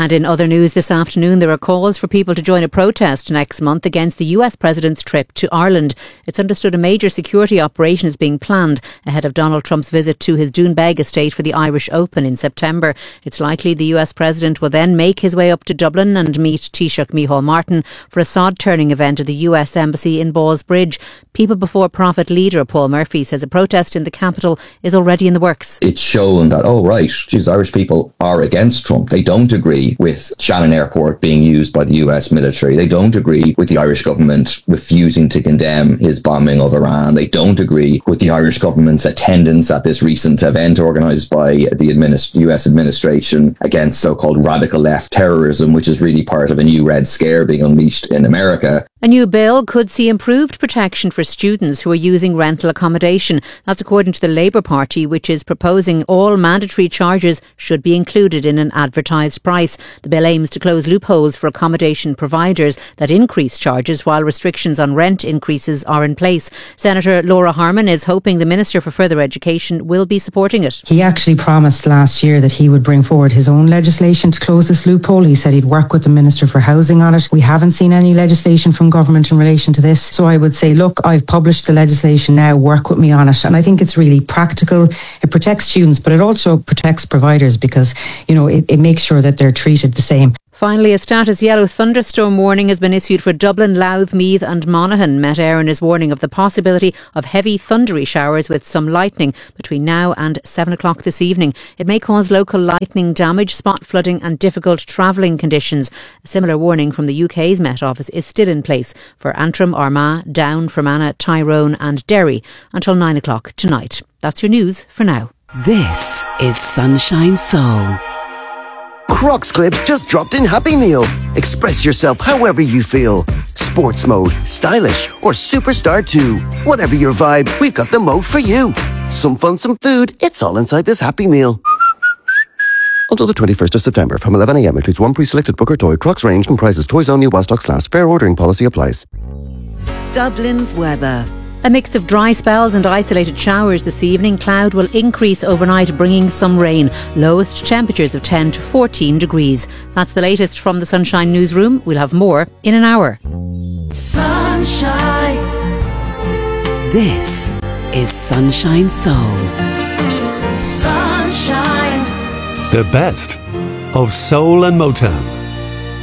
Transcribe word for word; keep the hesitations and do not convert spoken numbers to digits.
And in other news this afternoon, there are calls for people to join a protest next month against the U S President's trip to Ireland. It's understood a major security operation is being planned ahead of Donald Trump's visit to his Doonbeg estate for the Irish Open in September. It's likely the U S President will then make his way up to Dublin and meet Taoiseach Micheál Martin for a sod-turning event at the U S Embassy in Ballsbridge. People Before Profit leader Paul Murphy says a protest in the capital is already in the works. It's shown that, oh right, geez, Irish people are against Trump. They don't agree with Shannon Airport being used by the U S military. They don't agree with the Irish government refusing to condemn his bombing of Iran. They don't agree with the Irish government's attendance at this recent event organised by the administ- U S administration against so-called radical left terrorism, which is really part of a new Red Scare being unleashed in America. A new bill could see improved protection for students who are using rental accommodation. That's according to the Labour Party, which is proposing all mandatory charges should be included in an advertised price. The bill aims to close loopholes for accommodation providers that increase charges while restrictions on rent increases are in place. Senator Laura Harman is hoping the Minister for Further Education will be supporting it. He actually promised last year that he would bring forward his own legislation to close this loophole. He said he'd work with the Minister for Housing on it. We haven't seen any legislation from government in relation to this. So I would say, look, I've published the legislation now, work with me on it. And I think it's really practical. It protects students, but it also protects providers because, you know, it, it makes sure that they're treated the same. Finally, a status yellow thunderstorm warning has been issued for Dublin, Louth, Meath and Monaghan. Met Éireann is warning of the possibility of heavy thundery showers with some lightning between now and seven o'clock this evening. It may cause local lightning damage, spot flooding and difficult travelling conditions. A similar warning from the U K's Met Office is still in place for Antrim, Armagh, Down, Fermanagh, Tyrone and Derry until nine o'clock tonight. That's your news for now. This is Sunshine Soul. Crocs clips just dropped in Happy Meal. Express yourself however you feel. Sports mode, stylish, or superstar too. Whatever your vibe, we've got the mode for you. Some fun, some food, it's all inside this Happy Meal. Until the twenty-first of September from eleven a m includes one pre-selected Booker toy. Crocs range comprises toys only while stocks last. Fair ordering policy applies. Dublin's weather. A mix of dry spells and isolated showers this evening. Cloud will increase overnight, bringing some rain. Lowest temperatures of ten to fourteen degrees. That's the latest from the Sunshine Newsroom. We'll have more in an hour. Sunshine. This is Sunshine Soul. Sunshine. The best of soul and Motown.